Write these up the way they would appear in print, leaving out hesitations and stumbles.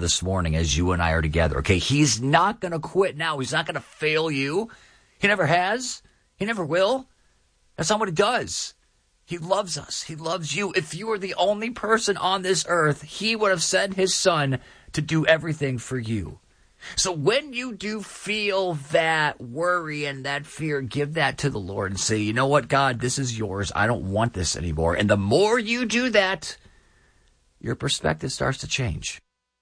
this morning as you and I are together, okay? He's not going to quit now. He's not going to fail you. He never has. He never will. That's not what he does. He loves us. He loves you. If you were the only person on this earth, he would have sent his son to do everything for you. So when you do feel that worry and that fear, give that to the Lord and say, you know what, God, this is yours. I don't want this anymore. And the more you do that, your perspective starts to change.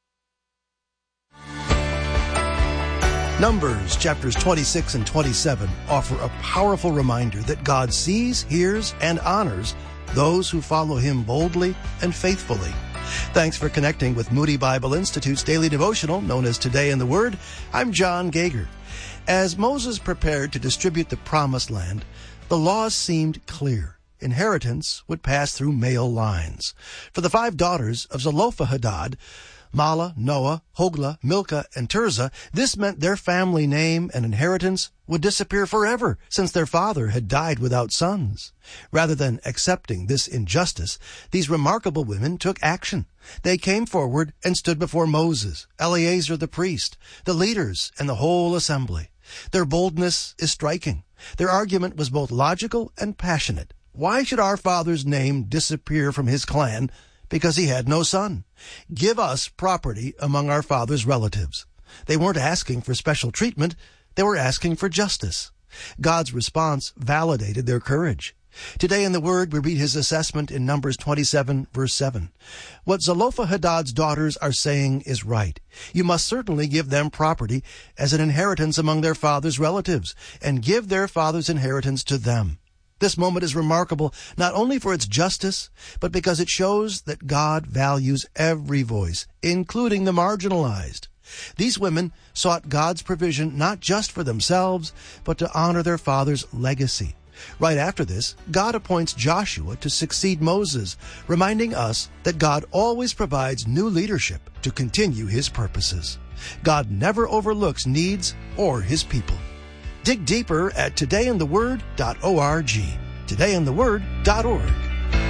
Numbers chapters 26 and 27 offer a powerful reminder that God sees, hears, and honors those who follow him boldly and faithfully. Thanks for connecting with Moody Bible Institute's daily devotional known as Today in the Word. I'm John Gager. As Moses prepared to distribute the Promised Land, the laws seemed clear. Inheritance would pass through male lines. For the 5 daughters of Zelophehad, Mahlah, Noah, Hoglah, Milcah, and Tirzah, this meant their family name and inheritance would disappear forever, since their father had died without sons. Rather than accepting this injustice, these remarkable women took action. They came forward and stood before Moses, Eleazar the priest, the leaders, and the whole assembly. Their boldness is striking. Their argument was both logical and passionate. Why should our father's name disappear from his clan because he had no son? Give us property among our father's relatives. They weren't asking for special treatment. They were asking for justice. God's response validated their courage. Today in the Word, we read his assessment in Numbers 27, verse 7. What Zelophehad's daughters are saying is right. You must certainly give them property as an inheritance among their father's relatives, and give their father's inheritance to them. This moment is remarkable not only for its justice, but because it shows that God values every voice, including the marginalized. These women sought God's provision not just for themselves, but to honor their father's legacy. Right after this, God appoints Joshua to succeed Moses, reminding us that God always provides new leadership to continue his purposes. God never overlooks needs or his people. Dig deeper at todayintheword.org. todayintheword.org.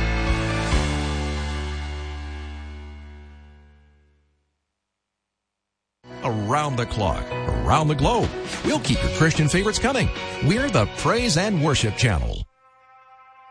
Around the clock, around the globe, we'll keep your Christian favorites coming. We're the Praise and Worship Channel.